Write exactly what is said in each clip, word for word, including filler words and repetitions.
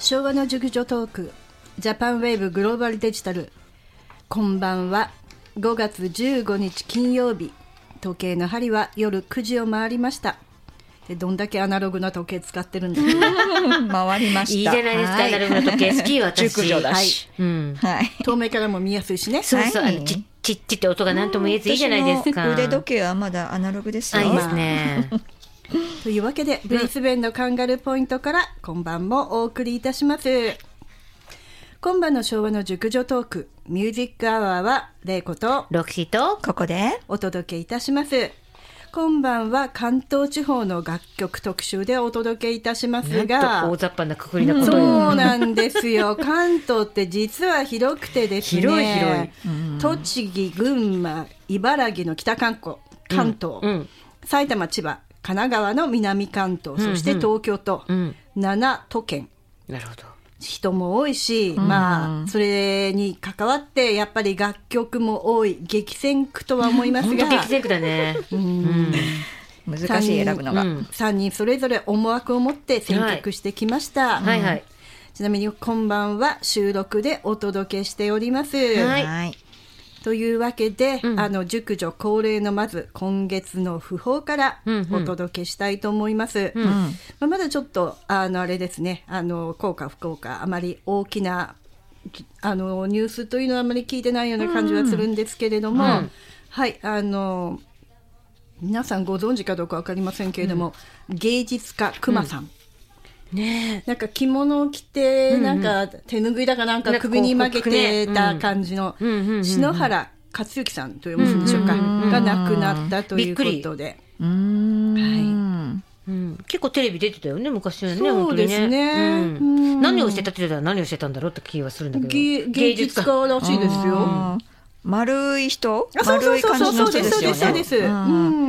昭和の熟女トークジャパンウェーブグローバルデジタル。こんばんは。ごがつじゅうごにち金曜日、時計の針は夜くじを回りました。でどんだけアナログな時計使ってるんだけど回りました。 いいじゃないですか、はい、アナログな時計好きよ私。 熟女だし、 はいうんはい、遠目からも見やすいしね。 そうそう、 はい、 あのちちっちって音が何とも言えずいいじゃないですか。 腕時計はまだアナログですよ。 あいいですねというわけでブリスベンのカンガルーポイントから今晩もお送りいたします。今晩の昭和の熟女トークミュージックアワーはレイコとロクシーとここでお届けいたします。今晩は関東地方の楽曲特集でお届けいたしますが、 なんと大雑把なくくりなことそよ。 うなんですよ関東って実は広くてですね、 広い広い、 栃木、群馬、茨城の北関東、関東、 うんうん、 埼玉、千葉、神奈川の南関東、そして東京となな都県、 なるほど。 人も多いし、まあそれに関わってやっぱり楽曲も多い激戦区とは思いますが、 本当激戦区だね。うん、 難しい選ぶのが、 うん、さんにんそれぞれ思惑を持って選曲してきました、 はいはいはい、 ちなみに今晩は収録でお届けしております、 はいはい、 というわけで、 うん、 あの熟女恒例のまず今月の訃報からお届けしたいと思います、うんうんまあ、まだちょっとあのあれですね、あの幸か不幸かあまり大きなあのニュースというのはあまり聞いてないような感じはするんですけれども、うん、はいあの皆さんご存知かどうか分かりませんけれども、うん、芸術家くまさん、 うんね、 なんか着物を着て、うんうん、なんか手ぬぐいだかなんか首に巻けてた感じの篠原克之さんと読むんでしょうか、うんうん、が亡くなったということで、 うーん、 はいうん、結構テレビ出てたよね昔はね。 そうですね、 うん、何をしてたって言ったら何をしてたんだろうって気がするんだけど、 芸, 芸術家らしいですよ。 丸い人、 丸い感じの人ですよね。 そうですそうです、うん、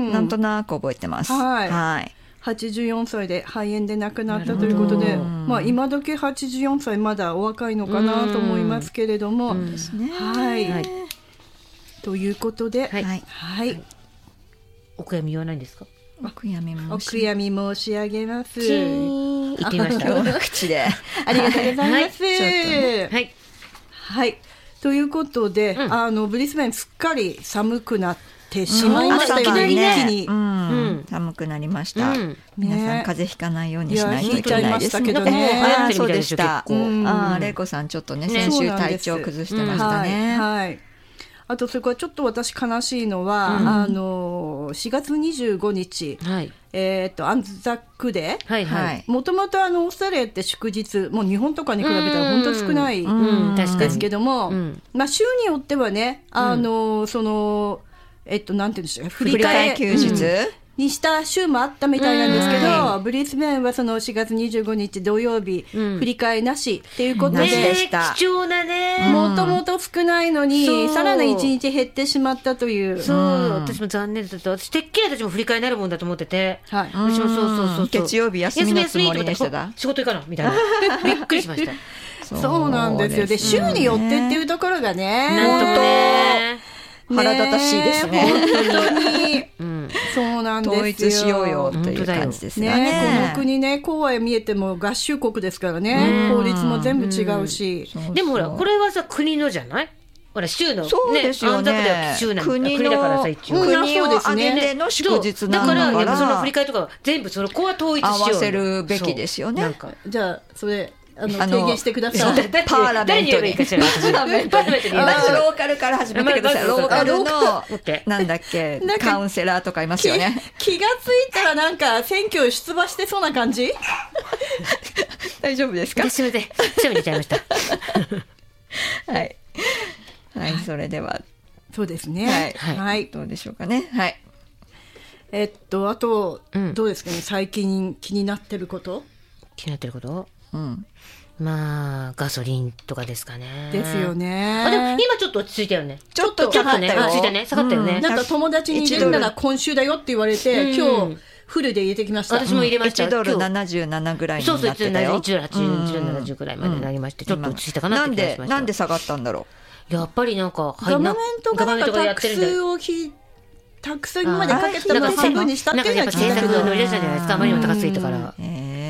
なんとなく覚えてます。 はい、 はい、 はちじゅうよんさいで肺炎で亡くなったということで、まあ、今時はちじゅうよんさいまだお若いのかなと思いますけれども、 うんですね、 はいはい、ということで、 はいはいはい、 お悔やみ言わないんですか？ お悔やみ申しお悔やみ申し上げます。 言ってみました口でありがとうございます、はいね、はい、 はい、ということで、うん、あのブリスベンすっかり寒くなってしまいましたよ、 うん、 一気に、 うんうん、寒くなりました、うん、皆さん風邪ひかないようにしないといけないですね。 ねあそうでした、 うん、 あ玲子さんちょっとね先週体調崩してましたね、 うんはいはい、あとそれからちょっと私悲しいのは、うん、あのしがつにじゅうごにち、はいえー、とアンザックデー、もともとオーストラリアって祝日もう日本とかに比べたら本当に少ないんですけども、うんうんまあ、州によってはねあの、うん、そのえっとなんていうんでしょう振り替え休日、うんにした週もあったみたいなんですけど、はい、ブリスベンはそのしがつにじゅうごにち土曜日、うん、振り替えなしっていうことで、 ね、貴重なねもともと少ないのにさらにいちにち減ってしまったという。 そう、うん、私も残念だった。私てっきり私も振り替えになるもんだと思ってて、はい、私もそうそうそうそう月曜日休みのつもりでしたが仕事行かなみたいなびっくりしましたそう、そうなんですよ。で週によってっていうところがね、 うん、なんともね腹立たしいですね。 本当に、うん、そうなんですよ。 統一しようよという感じですね。 ねこの国ね、こうは見えても合衆国ですからね、法律も全部違うし。 うん、でもほらこれはさ国のじゃない？ほら州のそうですよね。 ね州なん国の国だからさ一応国を挙げての祝日なんだから、 だからその振り替えとか全部そのこは統一しよう合わせるべきですよね。なんかじゃあそれ。あの提言してください。 パーラメントに。パーラメントに。まずローカルから始めてください。ローカルのなんだっけカウンセラーとかいますよね。 気がついたらなんか選挙出馬してそうな感じ？ 大丈夫ですか？ すみません。すぐに出ちゃいました。 はいはいそれではそうですね。 はいはいどうでしょうかね。はい。 えっとあとどうですかね最近気になってること？ 気になってること？ うん、 まあガソリンとかですかね。 ですよね。 あでも今ちょっと落ち着いたよね。 ちょっとちょっとね落ち着いたね下がったよね、 うん、なんか友達に入れるなら今週だよって言われて、うん、今日フルで入れてきました。 私も入れました。 いちドルななじゅうななぐらいになってたよ。 そうそういちドルはちじゅう、いちドルななじゅうぐらいまでなりまして、うん、ちょっと落ち着いたかなって気がしました。 なんで下がったんだろう。やっぱりなんかガバメントがなんかタックスを引いタックスにまでかけたのを半分にしたっていうのは聞いたけど、 なんかやっぱ政策が乗り出したじゃないですか。あまりにも高すぎたから。 えー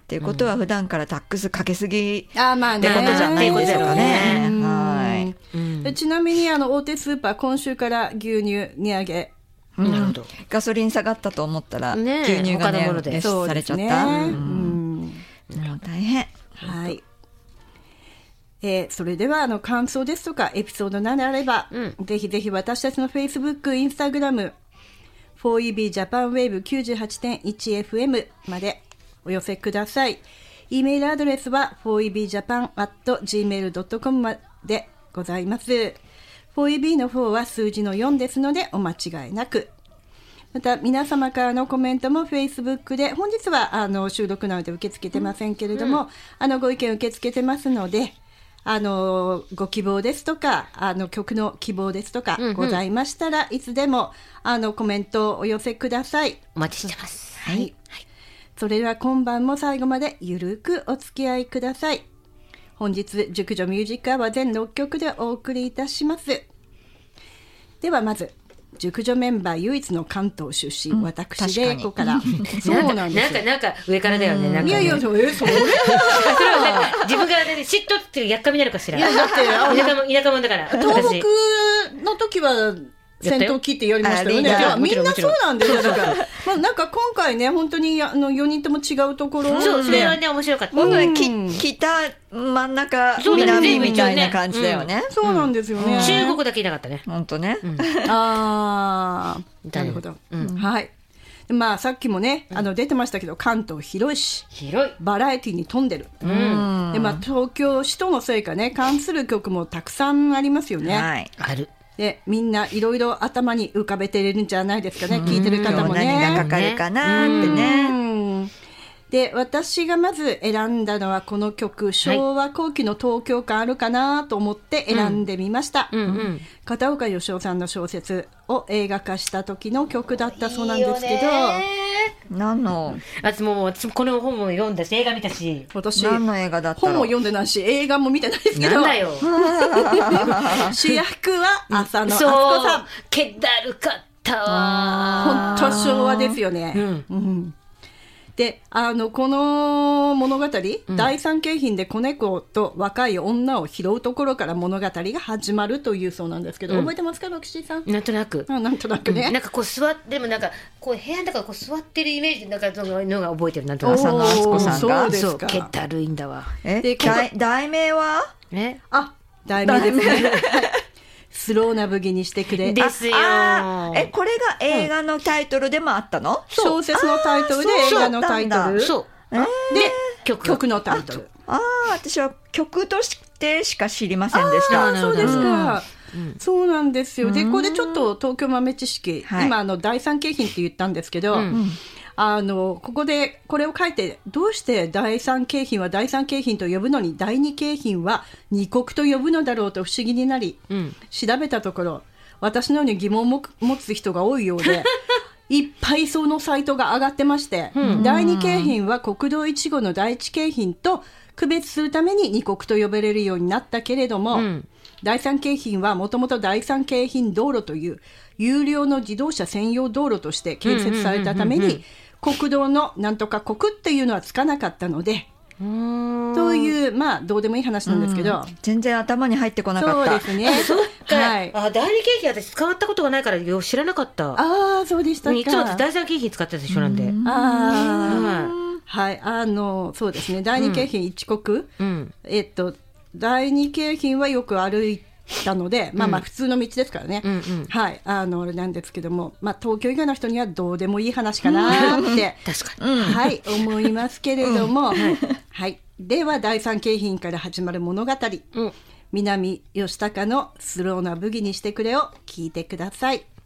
っていうことは普段からタックスかけすぎってことじあ、まあね、 ゃないでしょうかね。 はい、うん、ちなみにあの大手スーパー今週から牛乳値上げ、 うん、なるほど。ガソリン下がったと思ったら、ね、牛乳が値上げされちゃった。うん、大変。 はい。えー、それではあの感想ですとかエピソードなどあれば、うん、ぜひぜひ私たちの Facebook、Instagram、フォーイービー ジャパンウェーブ きゅうじゅうはちてんいちエフエム までお寄せください。E メールアドレスは フォーイービージャパンアットジーメールドットコム までございます。フォーイービー の方は数字のよんですのでお間違いなく。また皆様からのコメントも Facebook で、本日はあの収録なので受け付けてませんけれども、うん、あのご意見受け付けてますので、あのご希望ですとかあの曲の希望ですとか、うんうん、ございましたらいつでもあのコメントをお寄せください。 お待ちしてます。 はい、はい、それでは今晩も最後までゆるくお付き合いください。本日熟女ミュージックアワー全ろっきょくでお送りいたします。ではまず熟女メンバー唯一の関東出身、うん、私玲子から。 そうなんですよ。なんかなんか上からだよね。なんかね、 いやいや、それそれ自分が、ね、嫉妬っていうやっかみになるかしら。 いやだって田舎も田舎もんだから。 東北の時は戦闘機ってやりましたよね。よみんなそうなんですよ。だから、まあ、なんか今回ね本当にあのよにんとも違うところで、 そうそれはね面白かった。 本当に北真ん中南みたいな感じだよね。 そうなんですよね。 中国だけいなかったね。 本当ね。 ああ、なるほど。はい。まあさっきもねあの出てましたけど、関東広いし、 広いバラエティに富んでる。うん、でまあ東京首都のせいかね関する曲もたくさんありますよね。 はい。 ある。 でみんないろいろ頭に浮かべてるんじゃないですかね、聞いてる方もね。 何がかかるかなってね。 で私がまず選んだのはこの曲、昭和後期の東京感あるかなと思って選んでみました、うんうんうん、片岡義雄さんの小説を映画化した時の曲だったそうなんですけど、いい何の私も私この本も読んだし映画見たし、 私何の映画だったの。 本も読んでないし映画も見てないですけど、 なんだよ主役は浅野温子さん。 気だるかったわ。 本当昭和ですよね、うんうん、であのこの物語、うん、第三京浜で子猫と若い女を拾うところから物語が始まるというそうなんですけど、うん、覚えてますかロキシーさん。 なんとなくあなんとなくね、 うん、なんかこう座ってでもなんかこう部屋の中こう座ってるイメージなんかのが覚えてる。なんとなく浅野温子さんがそうですか。 気だるいんだわ。 えで題名はえあ題名ですねスローなブギにしてくれですよ。 えこれが映画のタイトルでもあったの、うん、 小説のタイトルで映画のタイトル、 そう、えー、で 曲, 曲のタイトル。 ああ私は曲としてしか知りませんでした。 あそうですか、うん、そうなんですよ。でここでちょっと東京豆知識、はい、今あの第三京浜って言ったんですけど、うんあのここでこれを書いてどうして第三京浜は第三京浜と呼ぶのに第二京浜は二国と呼ぶのだろうと不思議になり、うん、調べたところ私のように疑問を持つ人が多いようでいっぱいそのサイトが上がってまして、うん、第二京浜は国道いち号の第一京浜と区別するために二国と呼ばれるようになったけれども、うん、第三京浜はもともと第三京浜道路という有料の自動車専用道路として建設されたために国道のなんとか国っていうのはつかなかったのでというまあどうでもいい話なんですけど、 全然頭に入ってこなかった。 そうですねそっか、はい、あ第二京浜私使ったことがないからよ知らなかった。 ああそうでしたか。 いつも第三京浜使ってたでしょなんで。 ああはいあのそうですね第二京浜一国、うん、えっと第二京浜はよく歩いてたので、まあまあ普通の道ですからね、うんうん、はいあのあれなんですけども、まあ東京以外の人にはどうでもいい話かなって確かに、 うん、はい思いますけれども、うんはい、はい、では第三京浜から始まる物語、うん、南吉高のスローなブギにしてくれを聞いてください。